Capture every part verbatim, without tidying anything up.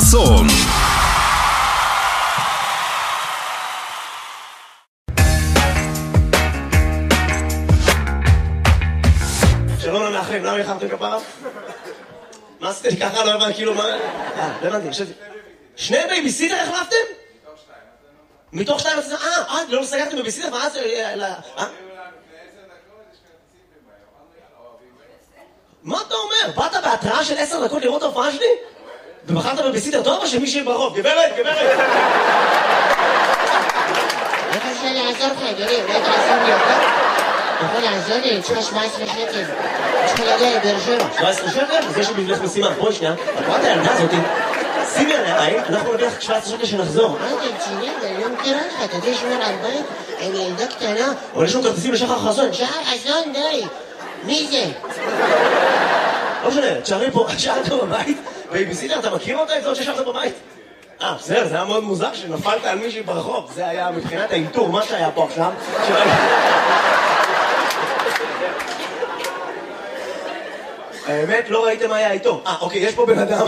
חסון. שלום למאחרים, למה יחרתם כפרה? מה עשיתי ככה? לא הבנתי, כאילו מה... אה, לא הבנתי, חשבתי... שני בייביסיטר החלפתם? מתוך שתיים? מתוך שתיים? אה, אה, לא סגרתם בייביסיטר? ואז... אה? מה אתה אומר? באת בהתראה של עשר דקות לראות ההופעה שלי? ובחרת בבייביסיטר טוב או שמישהי ברוב? גברת, גברת! איך אפשר לעזור לך, אדוני? אולי תעזור לי אותה? אתה יכול לעזור לי? אני צריכה שבע עשרה שקל. אני צריכה להגיע לבאר שבע. שבע עשרה שקל? אז יש לי בשבילך משימה. בואי שנייה, את רואה את הילדה הזאתי? שימי עליה עין, אנחנו נביא לך שבע עשרה שקל שנחזור. מה אתה רציני? אני לא מכירה לך, אתה יודע לשמור על בית? אני ילדה קטנה. אבל יש לנו כרטיסים לשחר חסון. שחר חסון, די. מי זה? לא משנה, תשארי פה, תשארת בבית, בייביסיטר, אתה מכיר אותה? את זאת ששארת בבית? אה, בסדר, זה היה מאוד מוזר שנפלת על מישהי ברחוב. זה היה מבחינת האינטור, מה שהיה פה עכשיו. האמת, לא ראיתם מה היה איתו. אה, אוקיי, יש פה בן אדם.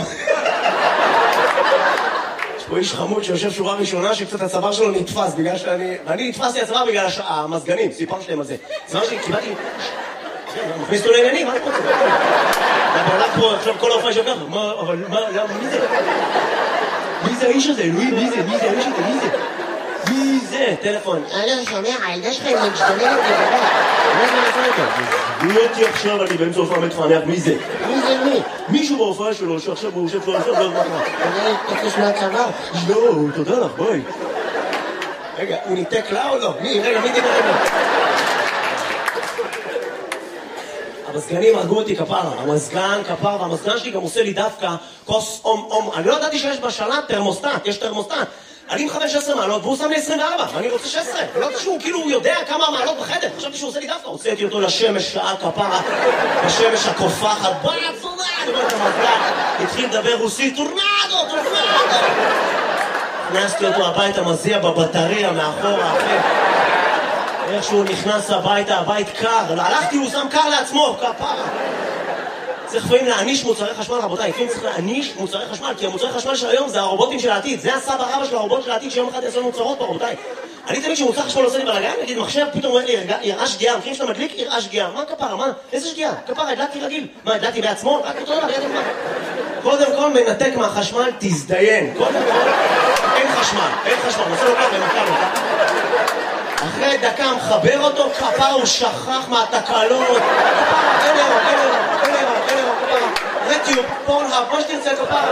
יש פה איש חמוד שיושב שורה ראשונה שקצת הצוואר שלו נתפס בגלל שאני... ואני נתפסתי הצוואר בגלל המזגנים, סיפרתי להם על זה. הצוואר שלי, קיבלתי... מכניס אותו לעניינים, מה אני רוצה? אתה הולך פה עכשיו כל ההופעה שלך, אבל מה, מי זה? מי זה האיש הזה? אלוהים, מי זה? מי זה האיש הזה? מי זה? מי זה? טלפון. אלו, שומע, הילדה שלך היא משתוללת לבדה. מה זה לעשות איתו? מי אותי עכשיו, אני באמצע הופעה מתפענח, מי זה? מי זה מי? מישהו בהופעה שלו שעכשיו הוא יושב פה, עכשיו לא זמן מה. אתה יודע, תקוש מהצוואר. לא, תודה לך, ביי. רגע, הוא ניתק לה או לא? מי? רגע, מי ניתק לה? המזגנים הרגו אותי כפרה, המזגן כפרה, והמזגן שלי גם עושה לי דווקא כוס אום אום. אני לא ידעתי שיש בשלט תרמוסטט, יש תרמוסטט. אני מכוון שש עשרה מעלות והוא שם לי עשרים וארבע, ואני רוצה שש עשרה. לא יודעת שהוא כאילו יודע כמה מעלות בחדר, חשבתי שהוא עושה לי דווקא. הוצאתי אותו לשמש שעה כפרה, בשמש הקופחת, בואי עצונה, אני אומר את המזגן, התחיל לדבר רוסית, טורנדו, טורנדו. הכנסתי אותו הביתה, מזיע בבטריה מאחורה, אחרי. איך שהוא נכנס הביתה, הבית קר, הלכתי, הוא שם קר לעצמו, כפרה. צריך לפעמים להעניש מוצרי חשמל, רבותיי, לפעמים צריך להעניש מוצרי חשמל, כי המוצרי חשמל של היום זה הרובוטים של העתיד, זה הסבא רבא של הרובוט של העתיד שיום אחד יעשו מוצרות פה, רבותיי. אני תמיד שמוצר חשמל עושה לי בלגן, נגיד מחשב פתאום אומר לי, יראה שגיאה, מכירים שאתה מדליק, יראה שגיאה, מה כפרה, מה? איזה שגיאה? כפרה, הדלקתי רגיל, מה, הדלקתי בעצמו? רק אותו דבר, ידע מה? קודם כל מנתק מהחשמל, תזדיין, קודם כל, אין חשמל, אין חשמל, נעשה לו ככה, נקל אותה. אחרי דקה מחבר אותו, כפרה הוא שכח מהתקלות, כפרה, אין אירו, אין אירו, אין אירו, אין אירו, כפרה, רטיוב, פורנהאב, מה שתרצה כפרה.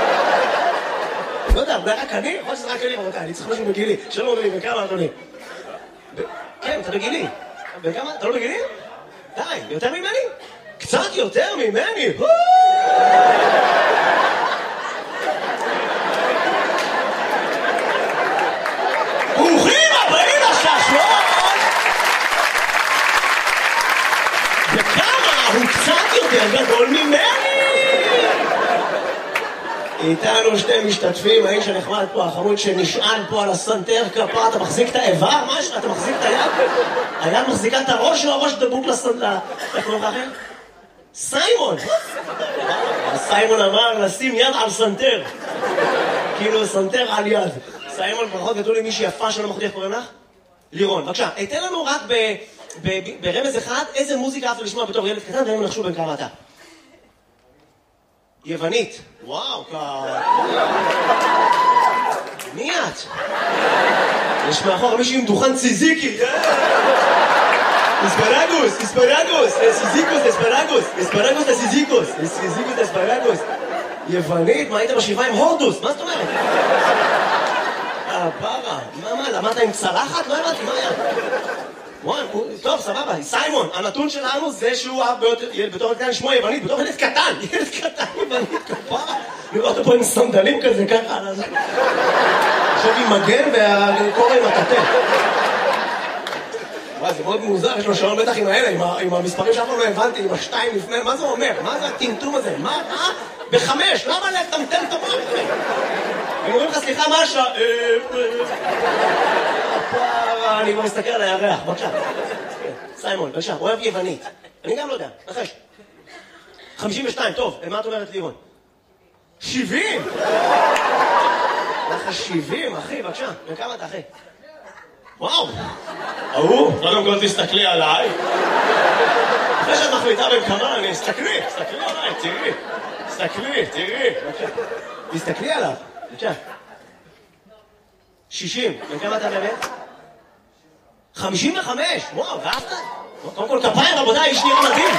לא יודע, זה רק אני? יכול שזה רק אני, רבותיי, אני צריך משהו בגילי. שלום אדוני, בכמה אדוני? כן, אתה בגילי. בכמה? אתה לא בגילי? די, יותר ממני? קצת יותר ממני? ברוכים הבאים לששלון! וכמה הוא קצת יותר גדול ממני! איתנו שתי משתתפים, האיש הנחמד פה, החמוד שנשען פה על הסנטר כפה, אתה מחזיק את האיבר? מה יש לך? אתה מחזיק את היד? היד מחזיקה את הראש או הראש דבוק לסנטר? איך קוראים לכם? סיימון! סיימון אמר לשים יד על סנטר. כאילו סנטר על יד. סיימון, ברכות גדול עם מישהי יפה שלא מחליט, קוראים לך? לירון, בבקשה, תן לנו רק ברמז אחד איזה מוזיקה אהבת לשמוע בתור ילד קטן, והם נחשו בין כמה אתה. יוונית. וואו, כ... מי את? יש מאחור מישהו עם דוכן ציזיקי. אספרגוס, אספרגוס, סיזיקוס, אספרגוס, אספרגוס לסיזיקוס, סיזיקוס לאספרגוס. יוונית, מה היית בשבעה עם הורדוס? מה זאת אומרת? אה, פרה, מה, מה, למדת עם צלחת? לא הבנתי, מה היה? וואי, טוב, סבבה, סיימון, הנתון שלנו זה שהוא אהב בתור ילד קטן לשמוע יוונית, בתור ילד קטן, ילד קטן יוונית, כפרה. לראות אותו עם סנדלים כזה, ככה, עכשיו עם מגן והקורא עם הטטה. וואי, זה מאוד מוזר, יש לו שעון בטח עם האלה, עם המספרים שאף פעם לא הבנתי, עם השתיים לפני, מה זה אומר? מה זה הטמטום הזה? מה? אה? בחמש, למה לטמטם את המוח? הם אומרים לך, סליחה, מה השעה? פרה, אני כבר מסתכל על הירח, בבקשה. סיימון, בבקשה, אוהב יוונית. אני גם לא יודע, נחש. חמישים ושתיים, טוב, מה את אומרת לירון? שבעים! שבעים, אחי, בבקשה. וכמה אתה, אחי? וואו. ההוא, קודם כל תסתכלי עליי. אחרי שאת מחליטה בין כמה, אני אסתכלי, תסתכלי עליי, תראי. תסתכלי, תראי. בבקשה. תסתכלי עליו, בבקשה. שישים, וכמה אתה באמת? חמישים וחמש, וואו, ואהבת? קודם כל כפיים, רבותיי, איש נראה מדהים.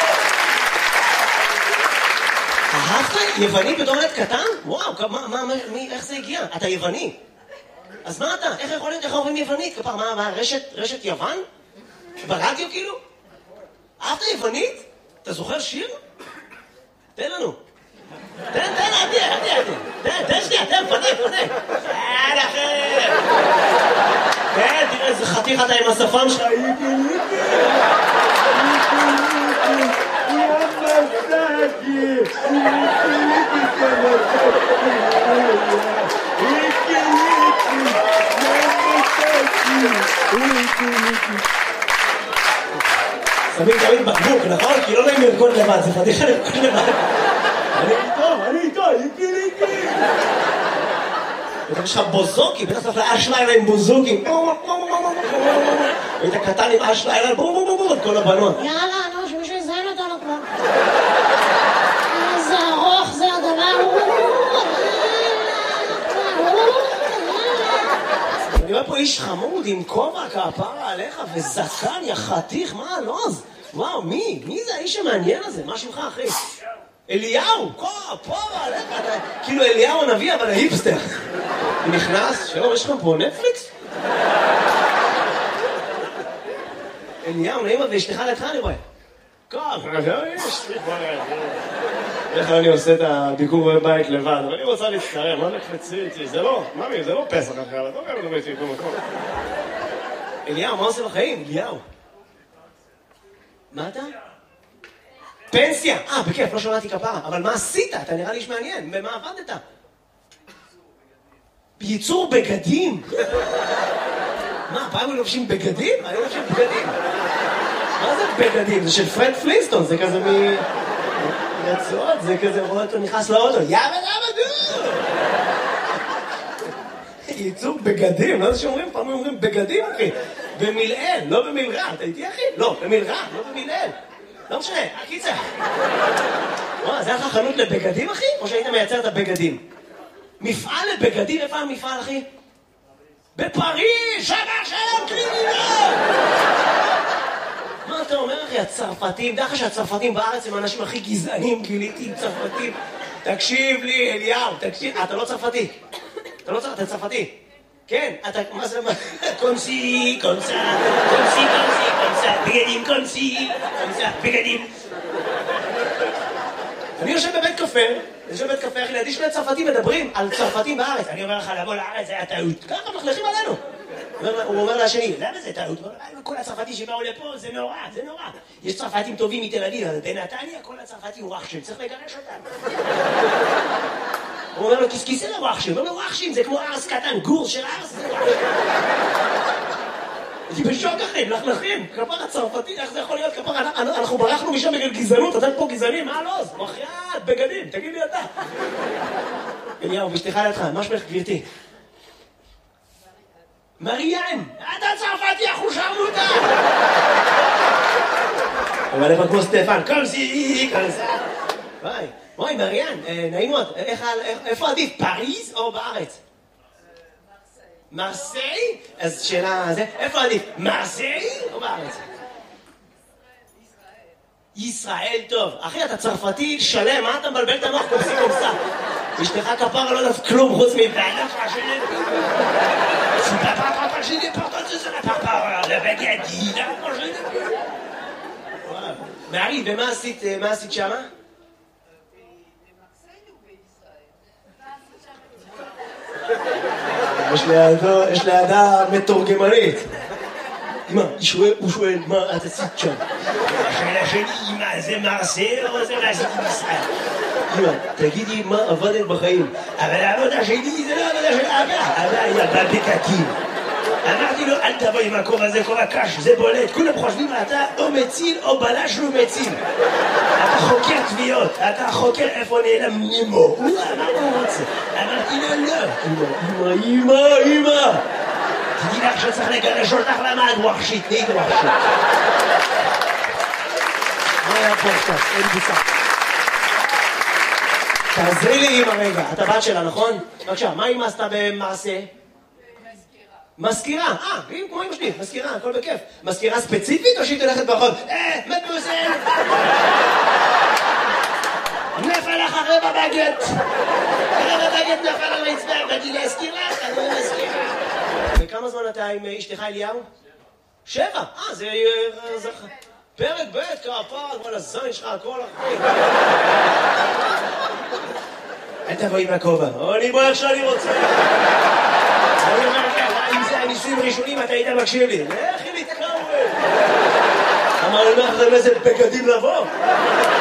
אהבת? יווני בתור ילד קטן? וואו, מה, מה, מי, איך זה הגיע? אתה יווני. אז מה אתה? איך יכול להיות, איך אומרים יוונית? כפר, מה, מה, רשת, רשת יוון? ברדיו כאילו? אהבת יוונית? אתה זוכר שיר? תן לנו. תן, תן, עדי, עדי, עדי. תן, תן שנייה, תן, פנה, פנה. תן, אחי. תן, תראה איזה חתיך אתה עם השפם שלך. שמים תמיד בקבוק, נכון? כי לא נעים לרקוד לבד, זה פתיחה לרקוד לבד. אני איתו, אני איתו, איתי, איתי. יש לך בוזוקי, בטח צריך לאש לילה עם בוזוקים. היית קטן עם אש לילה, בום בום בום בום, כל הבנות. יאללה, נו, שמישהו יזיין אותנו כבר. איזה ארוך זה הדבר. אני רואה פה איש חמוד עם כובע כפרה עליך וזקן יחתיך, מה הלוז? וואו, מי? מי זה האיש המעניין הזה? מה שמך, אחי? אליהו, כפרה עליך, כאילו אליהו הנביא, אבל ההיפסטר. הוא נכנס, שלום, יש לך פה נטפליקס? אליהו, נעימה ואשתך לידך אני רואה. כפרה, יש לי כבר... איך אני עושה את הביקור בבית לבד, אבל אני רוצה להצטרם, מה נקפצי איתי? זה לא, ממי, זה לא פסח אחר, אתה אומר, אני לא מקום. אליהו, מה עושה בחיים? אליהו. מה אתה? פנסיה! אה, בכיף, לא שמעתי כפרה, אבל מה עשית? אתה נראה לי שמעניין, במה עבדת? בייצור בגדים? מה, פעם היו לובשים בגדים? היו לובשים בגדים. מה זה בגדים? זה של פרד פלינסטון, זה כזה מ... רצועות, זה כזה רואה אותו נכנס לאוטו, יאבא יאבא דו! ייצור בגדים, לא זה שאומרים, פעם אומרים בגדים, אחי. במילאל, לא במילרע, אתה איתי, אחי? לא, במילרע, לא במילאל. לא משנה, הקיצה. וואו, זה היה לך חנות לבגדים, אחי? או שהיית מייצר את הבגדים? מפעל לבגדים, איפה המפעל, אחי? בפריז, שמה שלום, קרימינה! מה אתה אומר, אחי? הצרפתים, דרך שהצרפתים בארץ הם האנשים הכי גזענים, גיליתי עם צרפתים. תקשיב לי, אליהו, תקשיב, אתה לא צרפתי. אתה לא צרפתי, אתה צרפתי. כן, אתה, מה זה, מה? קונסי, קונסה, קונסי, קונסי, קונסה, בגדים, קונסי, קונסה, בגדים. אני יושב בבית קפה, אני יושב בבית קפה, אחי, לידי שני צרפתים מדברים על צרפתים בארץ. אני אומר לך, לבוא לארץ זה היה טעות. ככה מחלכים עלינו. הוא אומר לשני, למה זה טעות? כל הצרפתי שבאו לפה זה נורא, זה נורא. יש צרפתים טובים מתל אביב, אבל בנתניה כל הצרפתים הוא רחשים, צריך לגרש אותם. הוא אומר לו, כיסכיסי לרחשים, הוא אומר לו, רחשים זה כמו ארס קטן, גור של ארס זה רחשים. אני בשוק אחי, מלכלכים, כפר הצרפתי, איך זה יכול להיות כפר? אנחנו ברחנו משם בגלל גזענות, אתם פה גזענים, מה לא? מחייאת, בגדים, תגיד לי אתה. אליהו, ואשתך לידך, מה שמך גבירתי? מריאן, אתה צרפתי, אנחנו שרמוטה! אבל איפה כמו סטפן, קומסי, קומסה. וואי, וואי, מריאן, נעים מאוד, איפה עדיף, פריז או בארץ? מרסיי? אז שאלה, איפה עדיף, מרסיי או בארץ? ישראל טוב. אחי, אתה צרפתי שלם, מה אתה מבלבל את המוח? קומסי קומסה. אשתך כפרה לא יודעת כלום חוץ מבעלה פרשנית. C'est pas pas pas pas j'ai des portes c'est la pas pas le bagadi là moi j'ai voilà mais allez ומה עשית מה עשית שם? יש לידו יש לידה מתורגמנית. אמא, הוא שואל מה את עשית שם? השאלה שלי אמא זה מרסיי או זה מה עשיתי בישראל? אמא, תגידי מה עבדת בחיים. אבל העבודה שלי זה לא עבודה של אבא. אבא היה בבקקים. אמרתי לו, אל תבוא עם הכובע הזה, כובע קש, זה בולט. כולם חושבים, אתה או מציל או בלש לא מציל. אתה חוקר תביעות, אתה חוקר איפה נעלם נימו. הוא אמר מה הוא רוצה. אמרתי לו, לא, אמא, אמא, אמא. תדעי לך שצריך לגרש אותך למד, וואחשיתנית, וואחשית. מה היה פה עכשיו? אין בוצה. תעזרי לי אמא רגע, את הבת שלה, נכון? בבקשה, מה אמא עשתה במעשה? מזכירה, אה, כמו אמא שלי, מזכירה, הכל בכיף. מזכירה ספציפית או שהיא תלכת ברחוב? אה, מדוזל! נפל לך רבע בגט! רבע בגט נפל על רצפה, באתי להזכיר לך, אני לא מזכירה. וכמה זמן אתה עם אשתך אליהו? שבע, אה, זה... פרק ב' כפר, וואלה, זין שלך, הכל אחרי. אל תבואי מהכובע, אני בוא איך שאני רוצה. אני אומר לך, אם זה הניסויים הראשונים, אתה היית מקשיב לי. לכי להתקרב. אמר לי, מה, איזה בגדים לבוא?